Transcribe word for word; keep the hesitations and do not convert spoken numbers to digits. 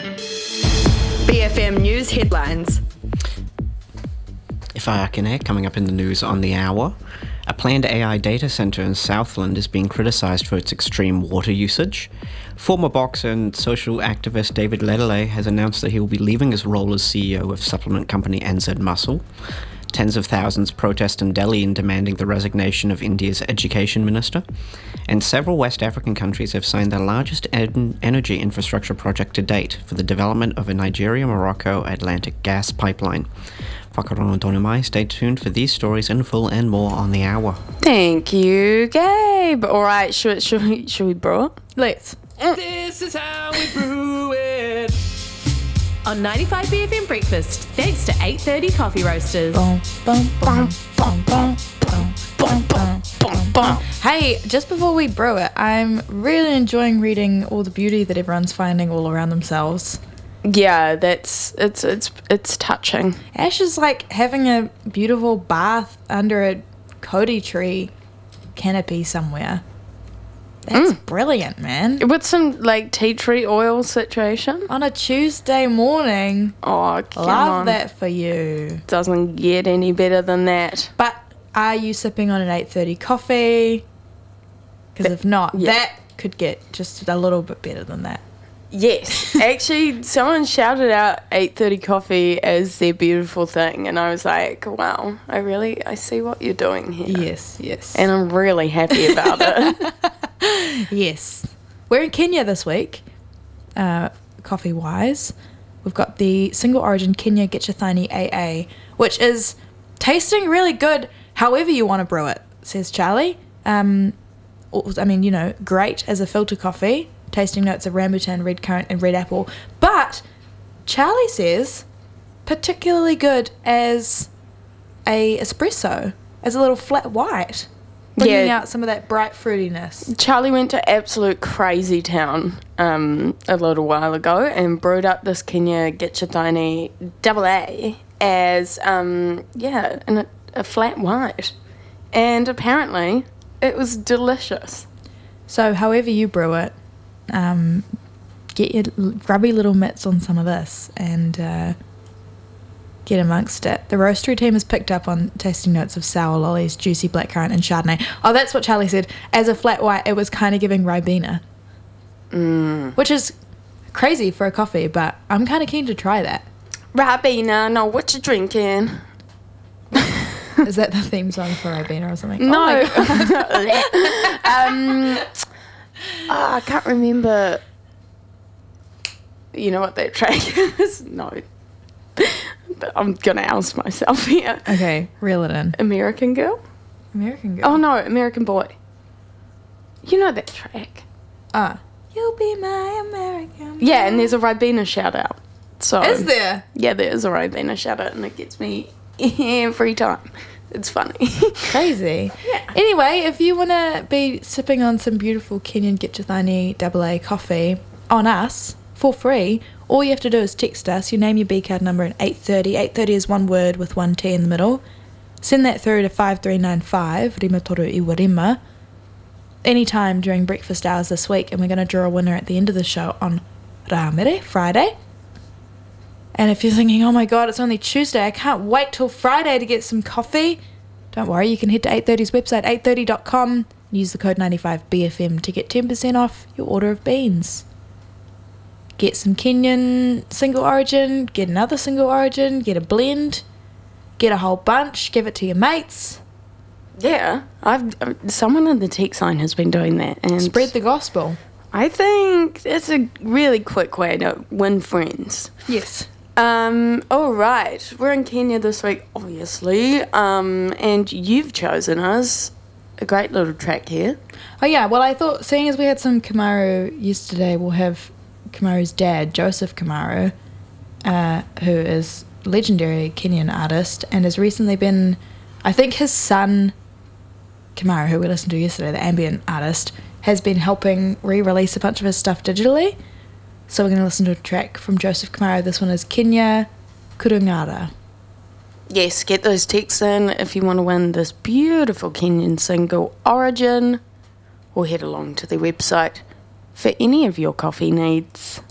B F M News headlines. Whaakene, coming up in the news on the hour. A planned A I data centre in Southland is being criticised for its extreme water usage. Former boxer and social activist David Lelele has announced that he will be leaving his role as C E O of supplement company N Z Muscle. Tens of thousands protest in Delhi in demanding the resignation of India's education minister. And several West African countries have signed their largest en- energy infrastructure project to date for the development of a Nigeria-Morocco Atlantic gas pipeline. Whakarongo tonu mai. Stay tuned for these stories in full and more on the hour. Thank you, Gabe. All right, should, should, we, should we brew it? Let's. This is how we brew it. On ninety-five B F M Breakfast, thanks to eight thirty Coffee Roasters. Bum, bum, bum, bum, bum, bum, bum, bum, bum, bum. Hey, just before we brew it, I'm really enjoying reading all the beauty that everyone's finding all around themselves. Yeah, that's it's it's it's touching. Ash is like having a beautiful bath under a Cody tree canopy somewhere. That's mm. brilliant, man. With some like tea tree oil situation on a Tuesday morning. Oh, come love on. that for you. Doesn't get any better than that. But are you sipping on an eight thirty coffee? Because if not, yeah. that could get just a little bit better than that. Yes, actually, someone shouted out eight thirty coffee as their beautiful thing, and I was like, wow, I really, I see what you're doing here. Yes, yes. And I'm really happy about it. Yes. We're in Kenya this week, uh, coffee-wise. We've got the single origin Kenya Gitchathani A A, which is tasting really good however you want to brew it, says Charlie. Um, I mean, you know, great as a filter coffee. Tasting notes of rambutan, red currant, and red apple. But Charlie says particularly good as a espresso, as a little flat white, bringing yeah. out some of that bright fruitiness. Charlie went to absolute crazy town um, a little while ago and brewed up this Kenya Gitchathani double A as, um, yeah, in a, a flat white. And apparently it was delicious. So however you brew it, Um, get your grubby little mitts on some of this and uh, get amongst it. The roastery team has picked up on tasting notes of sour lollies, juicy blackcurrant, and Chardonnay. Oh, that's what Charlie said. As a flat white, it was kind of giving Ribena, mm. which is crazy for a coffee, but I'm kind of keen to try that. Ribena, no, what you drinking? Is that the theme song for Ribena or something? No. Oh um... Oh, I can't remember. You know what that track is? No. But I'm going to oust myself here. Okay, reel it in. American Girl? American Girl. Oh, no, American Boy. You know that track. Ah. You'll be my American Boy. Yeah, and there's a Ribena shout out. So is there? Yeah, there is a Ribena shout out, and it gets me every time. It's funny. Crazy. Yeah. Anyway, if you want to be sipping on some beautiful Kenyan Gitchathani double A coffee on us for free, all you have to do is text us, you name your B card number and eight thirty. eight thirty is one word with one T in the middle. Send that through to five three nine five, Rima Toru Iwarima, anytime during breakfast hours this week, and we're going to draw a winner at the end of the show on Rāmere, Friday. And if you're thinking, oh my God, it's only Tuesday, I can't wait till Friday to get some coffee, don't worry, you can head to eight thirty's website, eight thirty dot com, use the code ninety-five B F M to get ten percent off your order of beans. Get some Kenyan single origin, get another single origin, get a blend, get a whole bunch, give it to your mates. Yeah, I've uh, someone in the text line has been doing that. And spread the gospel. I think it's a really quick way to win friends. Yes. Um, all right, we're in Kenya this week, obviously, um, and you've chosen us a great little track here. Oh, yeah, well, I thought, seeing as we had some Kamaru yesterday, we'll have Kamaru's dad, Joseph Kamaru, uh, who is a legendary Kenyan artist and has recently been, I think his son, Kamaru, who we listened to yesterday, the ambient artist, has been helping re-release a bunch of his stuff digitally. So we're going to listen to a track from Joseph Kamaru. This one is Kenya Kurungara. Yes, get those texts in if you want to win this beautiful Kenyan single Origin, or head along to their website for any of your coffee needs.